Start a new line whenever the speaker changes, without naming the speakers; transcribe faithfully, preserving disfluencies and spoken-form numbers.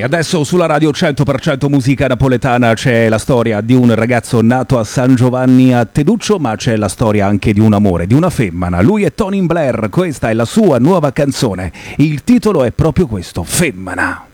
Adesso sulla radio cento per cento musica napoletana c'è la storia di un ragazzo nato a San Giovanni a Teduccio, ma c'è la storia anche di un amore, di una femmina. Lui è Tony Blair, questa è la sua nuova canzone. Il titolo è proprio questo, Femmina.